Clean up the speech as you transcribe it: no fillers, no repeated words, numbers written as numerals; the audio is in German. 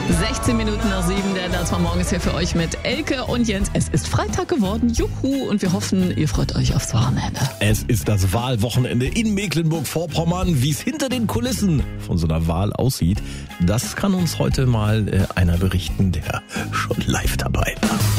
16 Minuten nach 7, das war morgens hier für euch mit Elke und Jens. Es ist Freitag geworden, juhu, und wir hoffen, ihr freut euch aufs Wochenende. Es ist das Wahlwochenende in Mecklenburg-Vorpommern. Wie es hinter den Kulissen von so einer Wahl aussieht, das kann uns heute mal einer berichten, der schon live dabei war.